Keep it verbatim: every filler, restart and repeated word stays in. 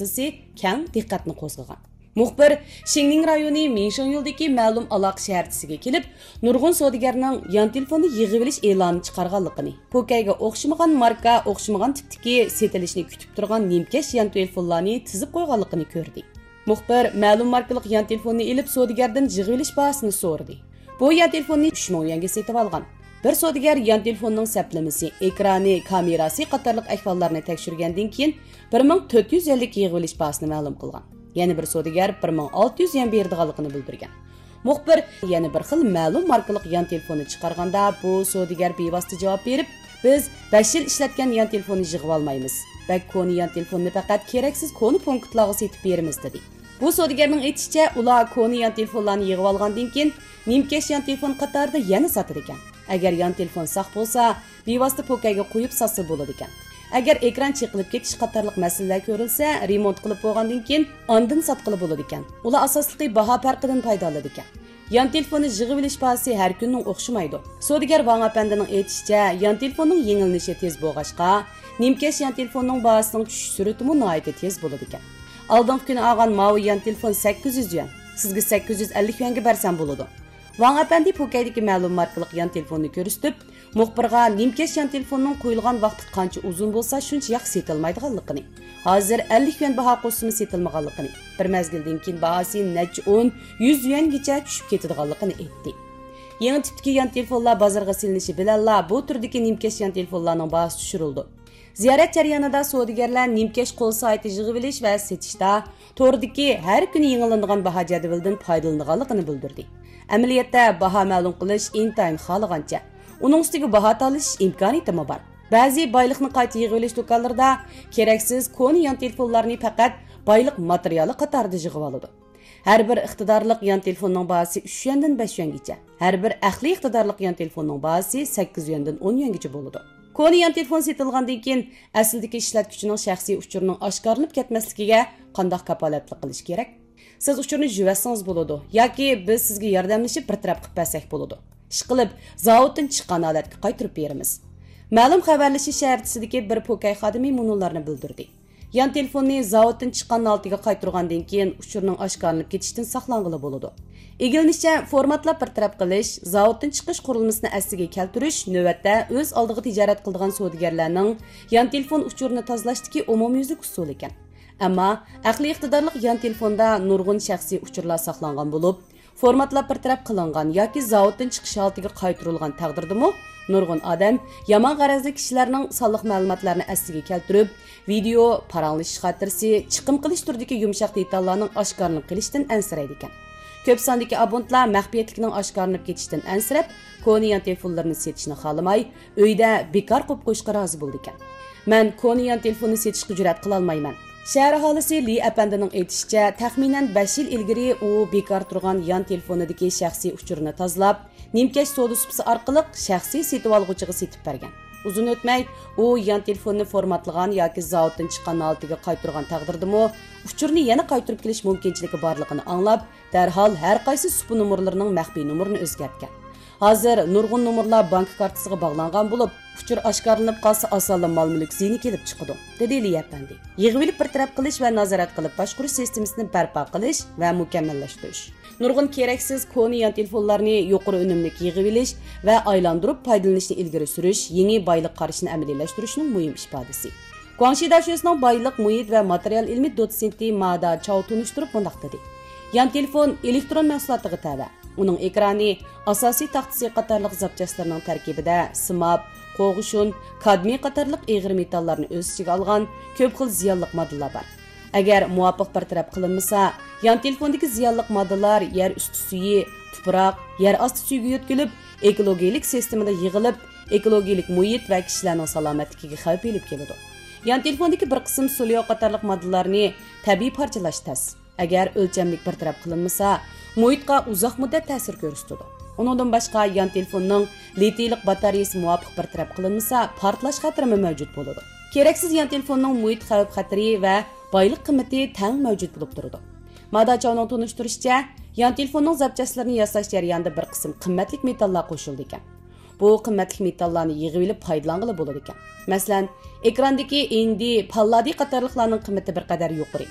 masalasi keng diqqatni qo'zg'agan. Muxbir Shingning rayoni Minshon yo'ldagi ma'lum aloqa shaharchisiga kelib, nurg'un savdogarning yon telefonni yig'ib e'lonini chiqarganligini, Pokayga o'xshamagan marka, o'xshamagan tipdagi setilishni kutib turgan nimkash yon telefonlarni tizib qo'yganligini ko'rdi. Muxbir ma'lum markalik yon telefonni elib savdogardan yig'ib bahasini so'radi. Bu yon telefonni uch ming yuanga setib olgan. Bir savdogar yon telefonning saplamasi, ekrani, kamerasi qatorliq ahvollarni tekshirgandan keyin bir ming to'rt yuz ellik yig'ib bahasini ma'lum qilgan. Yana bir savdogar bir ming olti yuz yuan berdiganligini bildirgan. Muxbir yana bir xil ma'lum markalik yon telefonni chiqarganda bu savdogar bevosita javob berib, biz besh yil ishlatgan yon telefonni yig'ib olmaymiz. Bak koni yon telefonni faqat keraksiz koni punktlarga setib beramiz dedi. Bu savdogarning aytishicha, ular koni yon telefonlarni yig'ib olgandan keyin nimkash yon telefon qatorida yana sotar ekan. Agar yon telefon saq bo'lsa, bevosita Pokayga qo'yib satsa bo'ladi ekan. Agar ekran chiqilib ketish qatorliq masalalar ko'rilsa, remont qilib bo'lgandan keyin ondan sotqili bo'ladi ekan. Ular asosliqi baho farqidan foydalanadi ekan. Yon telefonni yig'ib olish bahasi har kunning o'xshamaydi. Savdogar Vang apandining aytishicha, yon telefonning yengilnishi tez bo'lg'achqa, nimkash yon telefonning bahasining tushish sur'ati nihoyatda tez bo'ladi ekan. Oldingi kuni olgan mavi yon telefon sakkiz yuz yuan, sizga sakkiz yuz ellik yuanga bersam bo'ladi. Vang apandi Pokaydagi ma'lum markalik yon telefonni ko'rsatib, muxbirga nimkash yon telefonning qo'yilgan vaqti qancha uzun bo'lsa, shuncha yoq setilmaydiganligini, hozir ellik yuan baho qo'shimi setilmaganligini, bir mezgildan keyin bahosi necha o'n, yuz yuangacha tushib ketadiganligini aytdi. Yangi tipdagi yon telefonlar bozorga silinishi bilan bu turdagi nimkash yon telefonlarning bahosi tushirildi. Ziyorat jarayonida savdogarlar nimkash qo'l sayti yig'ib olish va setishda to'g'ridagi har kuni yangilanadigan baho jadvalidan foydalanganligini bildirdi. Amaliyotda baho ma'lum qilish intayin xohlagancha, uning ustiga baho talish imkoniyati bor. Ba'zi boyliqni qayta yig'ib olish do'konlarida keraksiz koni yon telefonlarni faqat boyliq materiali qatorida yig'ib oladi. Har bir iqtidorliq yon telefonning bahosi uch yuandan besh yuangacha, har bir aqli iqtidorliq yon telefonning bahosi sakkiz yuandan o'n yuangacha bo'ladi. Koni yon telefon setilgandan keyin aslidagi ishlatuvchining shaxsiy uchurining oshkorlanib ketmasligiga qanday kapolatlik qilish kerak? Siz uchurni juvatsangiz bo'ladi yoki biz sizga yordamlashib bir taraf qilib bersak bo'ladi. Ishqilib, zavoddan chiqqan holatga qaytarib beramiz. Ma'lum xabarlashish shaharchisidagi bir Pokay xodimi munullarni bildirdi. Yon telefonni zavoddan chiqqan holatiga qaytargandan keyin uchurning oshkorlanib ketishdan saqlang'ili bo'ladi. Egilinishcha, formatlab bir taraf qilish, zavoddan chiqish qurilmasini asliga keltirish navbatda o'z oldiga tijorat qiladigan savdogarlarning yon telefon uchurini tozalashdagi umumyuzlik usul ekan. Ammo aqliy iqtidorli yon telefonda nurg'un shaxsiy uchurlar saqlangan bo'lib, formatlab bir taraf qilingan yoki zavoddan chiqish holatiga qaytarilgan taqdirdami, nurg'un odam yomon g'arazli kishilarning sonliq ma'lumotlarini asliga keltirib, video, paranglashish xotirasi, chiqim qilish turdagi yumshoq detallarning oshkorlanib kelishidan ansiraydi ekan. Ko'p sondagi abonentlar maxfiyatlikning oshkorlanib ketishidan ansirab, koni yon telefonlarini setishni xohlamay, uyda bekor qo'yib qo'yishga rozi bo'ldi ekan. Men koni yon telefonni setishga jur'at qila olmayman. Shahar aholisi Li apandining aytishicha, taxminan besh yil ilgari u bekor turgan yon telefonidagi shaxsiy uchurini tozalab, nimkash savdo supisi orqali shaxsiy setib olg'uchiga setib bergan. Uzun o'tmay, u yon telefonni formatlagan yoki zavoddan chiqqan holatiga qaytargan taqdirdami, uchurni yana qaytarib kelish mumkinchiligi borligini anglab, darhol har qaysi supi nomerlarining maxfiy nomerini o'zgartgan. Hozir nurg'un nomerlar bank kartasiga bog'langan bo'lib, uchur oshkorlanib qolsa osonla mol-mulk ziyni kelib chiqadi, dedi Li apandi. Yig'ib bir taraf qilish va nazorat qilib boshqarish sistemasini barpo qilish va mukammallashtirish. Nurg'un keraksiz koni yon telefonlarni yuqori unumli yig'ib olish va aylantirib foydalanishni ilgari surish, yangi boylik qarashini amaliyalashtirishning muhim ifodasi. Guangxi dashasining boylik, muhit va material ilmi dotsenti Mada Chao tunishtirib bunday dedi. Yon telefon elektron mahsulotiga tava. Uning ekrani, asosiy taxtasi qatorliq zapchastlarning tarkibida simab, qo'g'ishun, kadmiy qatorliq eg'ir metallarni o'z ichiga olgan ko'p xil ziyonli moddalar bor. Agar muvofiq bartaraf qilinmasa, yon telefondagi ziyonli moddalar yer usti suyi, tuproq, yer osti suyiga yetkilib, ekologik sistemada yig'ilib, ekologik muhit va kishilarning salomatligiga xavf elib keladi. Yon telefondagi bir qism sulyo qatorliq moddalarni tabiiy parchalash tas. Agar o'lchamlik bartaraf qilinmasa, muhitga uzoq muddat ta'sir ko'rsatadi. Undan boshqa yon telefonning litiylik batareyasi muvofiq bartaraf qilinmasa, portlash xavfi mavjud bo'ladi. Keraksiz yon telefonning muhit xavf xatari va boylik qiymati tang mavjud bo'lib turadi. Mada Chaoning tunishtirishicha, yon telefonning zapchastlarini yasash jarayonida bir qism qimmatli metallar qo'shildi ekan. Bu qimmatli metallarni yig'ib olib foydalanғылы bo'ladi ekan. Masalan, ekrandagi endi palladi qatorliqlarning qiymati bir qadar yuqori.